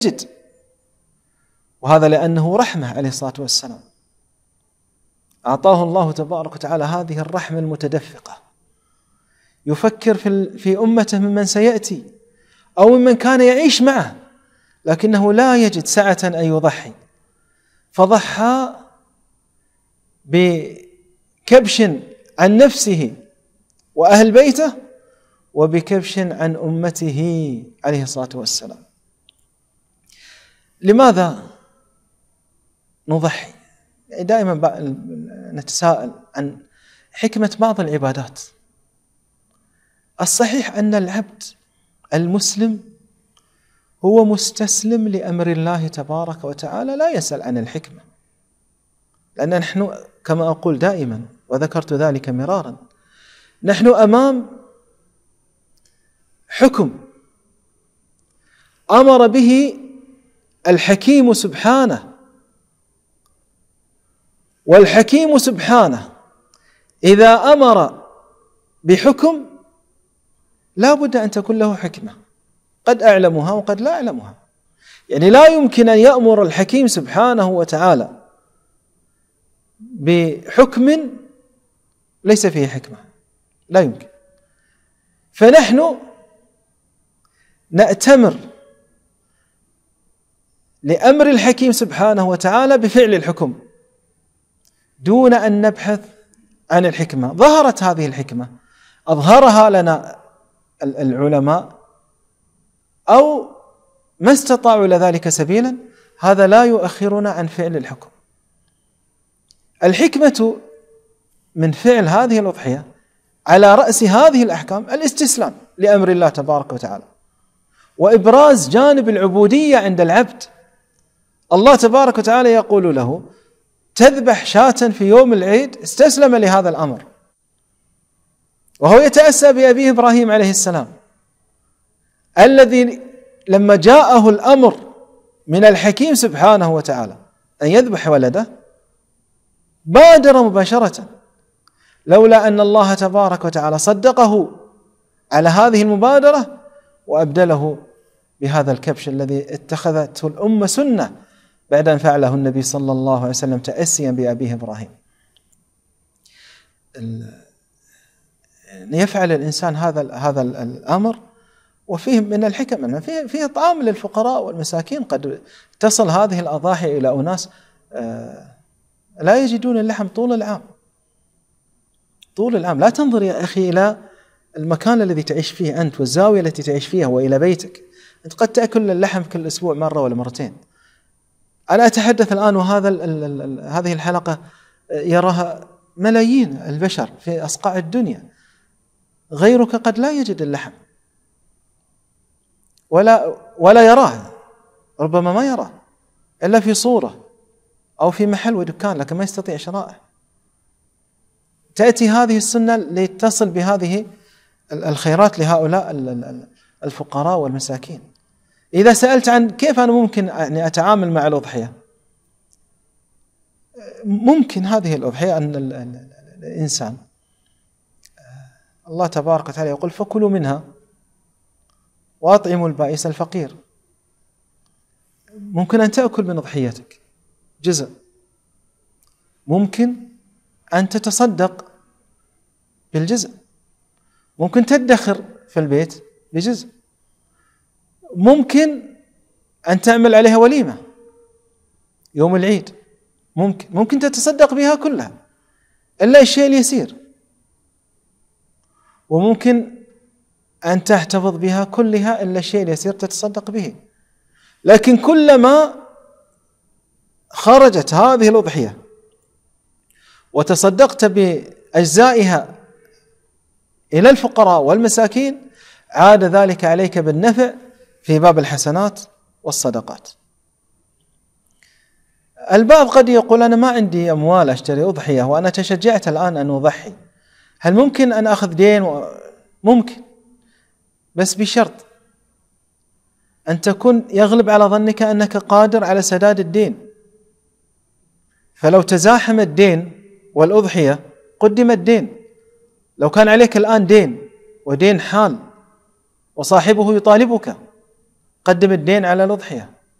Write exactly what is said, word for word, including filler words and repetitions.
يجد، وهذا لأنه رحمة عليه الصلاة والسلام، أعطاه الله تبارك وتعالى هذه الرحمة المتدفقة، يفكر في في أمته ممن سيأتي أو ممن كان يعيش معه لكنه لا يجد سعة أن يضحي، فضحى بكبش عن نفسه وأهل بيته وبكبش عن أمته عليه الصلاة والسلام. لماذا نضحي؟ دائما نتساءل عن حكمة بعض العبادات. الصحيح أن العبد المسلم هو مستسلم لأمر الله تبارك وتعالى، لا يسأل عن الحكمة، لأن نحن كما أقول دائما وذكرت ذلك مرارا، نحن أمام حكم أمر به الحكيم سبحانه، والحكيم سبحانه إذا أمر بحكم لا بد أن تكون له حكمة، قد أعلمها وقد لا أعلمها. يعني لا يمكن أن يأمر الحكيم سبحانه وتعالى بحكم ليس فيه حكمة، لا يمكن. فنحن نأتمر لأمر الحكيم سبحانه وتعالى بفعل الحكم دون أن نبحث عن الحكمة. ظهرت هذه الحكمة أظهرها لنا العلماء أو ما استطاعوا لذلك سبيلا، هذا لا يؤخرنا عن فعل الحكم. الحكمة من فعل هذه الأضحية على رأس هذه الأحكام الاستسلام لأمر الله تبارك وتعالى، وإبراز جانب العبودية عند العبد. الله تبارك وتعالى يقول له تذبح شاة في يوم العيد، استسلم لهذا الأمر، وهو يتأسى بأبيه إبراهيم عليه السلام الذي لما جاءه الأمر من الحكيم سبحانه وتعالى أن يذبح ولده بادر مباشرة، لولا أن الله تبارك وتعالى صدقه على هذه المبادرة وأبدله بهذا الكبش الذي اتخذته الأمة سنة بعد أن فعله النبي صلى الله عليه وسلم تأسيا بأبيه إبراهيم. يفعل الإنسان هذا هذا الأمر، وفيه من الحكم أنه فيه فيه طعام للفقراء والمساكين. قد تصل هذه الأضاحي إلى أناس لا يجدون اللحم طول العام طول العام. لا تنظر يا أخي إلى المكان الذي تعيش فيه أنت والزاوية التي تعيش فيها وإلى بيتك، أنت قد تأكل اللحم كل أسبوع مرة ولا مرتين. أنا أتحدث الآن وهذا هذه الحلقة يراها ملايين البشر في أصقاع الدنيا، غيرك قد لا يجد اللحم ولا ولا يراه، ربما ما يراه إلا في صورة أو في محل ودكان، لكن ما يستطيع شرائه. تأتي هذه السنة لتصل بهذه الخيرات لهؤلاء الفقراء والمساكين. إذا سألت عن كيف أنا ممكن أن أتعامل مع الأضحية، ممكن هذه الأضحية أن الإنسان الله تبارك وتعالى يقول فكلوا منها وأطعموا البائس الفقير. ممكن أن تأكل من أضحيتك جزء، ممكن أن تتصدق بالجزء، ممكن تدخر في البيت بجزء، ممكن أن تعمل عليها وليمة يوم العيد، ممكن ممكن تتصدق بها كلها إلا الشيء اليسير، وممكن أن تحتفظ بها كلها إلا الشيء اليسير تتصدق به. لكن كلما خرجت هذه الأضحية وتصدقت بأجزائها إلى الفقراء والمساكين عاد ذلك عليك بالنفع في باب الحسنات والصدقات. البعض قد يقول أنا ما عندي أموال أشتري أضحية وأنا تشجعت الآن أن أضحي، هل ممكن أن أخذ دين؟ و... ممكن، بس بشرط أن تكون يغلب على ظنك أنك قادر على سداد الدين. فلو تزاحم الدين والأضحية قدم الدين. لو كان عليك الآن دين ودين حال وصاحبه يطالبك، قدم الدين على الأضحية.